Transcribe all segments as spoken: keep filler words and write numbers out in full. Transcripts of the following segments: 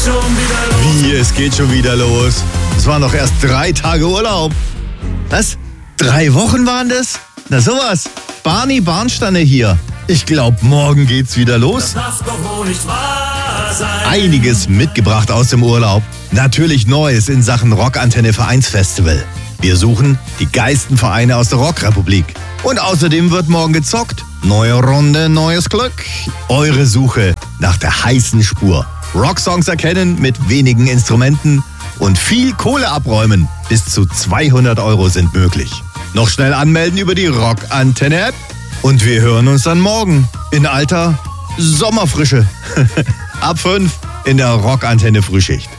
Wie, es geht schon wieder los? Es waren doch erst drei Tage Urlaub. Was? Drei Wochen waren das? Na sowas. Barney Barnstanne hier. Ich glaube, morgen geht's wieder los. Das darf doch wohl nicht wahr sein. Einiges mitgebracht aus dem Urlaub. Natürlich Neues in Sachen Rockantenne Vereinsfestival. Wir suchen die geilsten Vereine aus der Rockrepublik. Und außerdem wird morgen gezockt. Neue Runde, neues Glück. Eure Suche nach der heißen Spur. Rocksongs erkennen mit wenigen Instrumenten und viel Kohle abräumen. Bis zu zweihundert Euro sind möglich. Noch schnell anmelden über die Rockantenne-App. Und wir hören uns dann morgen in alter Sommerfrische. Ab fünf in der Rockantenne Frühschicht.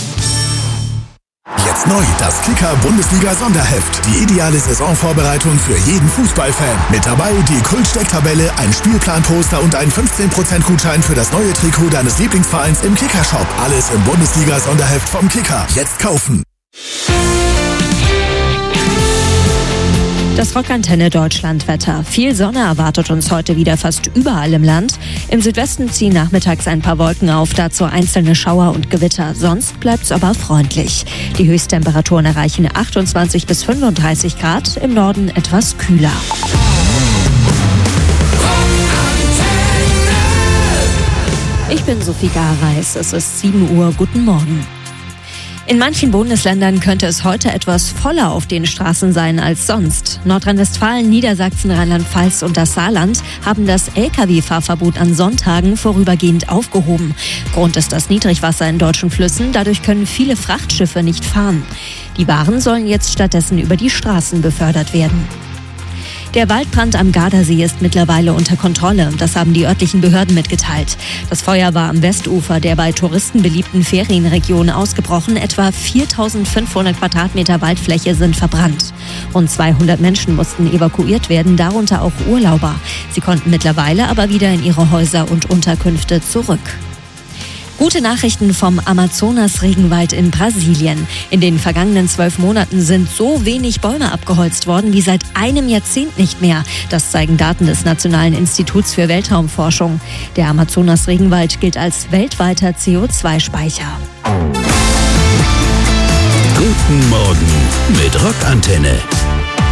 Jetzt neu das Kicker-Bundesliga-Sonderheft. Die ideale Saisonvorbereitung für jeden Fußballfan. Mit dabei die Kult-Stecktabelle, ein Spielplanposter und ein fünfzehn Prozent Gutschein für das neue Trikot deines Lieblingsvereins im Kicker-Shop. Alles im Bundesliga-Sonderheft vom Kicker. Jetzt kaufen. Das Rockantenne Deutschlandwetter. Viel Sonne erwartet uns heute wieder fast überall im Land. Im Südwesten ziehen nachmittags ein paar Wolken auf, dazu einzelne Schauer und Gewitter. Sonst bleibt's aber freundlich. Die Höchsttemperaturen erreichen achtundzwanzig bis fünfunddreißig Grad, im Norden etwas kühler. Ich bin Sophie Gareis, es ist sieben Uhr, guten Morgen. In manchen Bundesländern könnte es heute etwas voller auf den Straßen sein als sonst. Nordrhein-Westfalen, Niedersachsen, Rheinland-Pfalz und das Saarland haben das L K W-Fahrverbot an Sonntagen vorübergehend aufgehoben. Grund ist das Niedrigwasser in deutschen Flüssen, dadurch können viele Frachtschiffe nicht fahren. Die Waren sollen jetzt stattdessen über die Straßen befördert werden. Der Waldbrand am Gardasee ist mittlerweile unter Kontrolle. Das haben die örtlichen Behörden mitgeteilt. Das Feuer war am Westufer der bei Touristen beliebten Ferienregion ausgebrochen. Etwa viertausendfünfhundert Quadratmeter Waldfläche sind verbrannt. Rund zweihundert Menschen mussten evakuiert werden, darunter auch Urlauber. Sie konnten mittlerweile aber wieder in ihre Häuser und Unterkünfte zurück. Gute Nachrichten vom Amazonas-Regenwald in Brasilien. In den vergangenen zwölf Monaten sind so wenig Bäume abgeholzt worden wie seit einem Jahrzehnt nicht mehr. Das zeigen Daten des Nationalen Instituts für Weltraumforschung. Der Amazonas-Regenwald gilt als weltweiter C O zwei Speicher. Guten Morgen mit Rockantenne.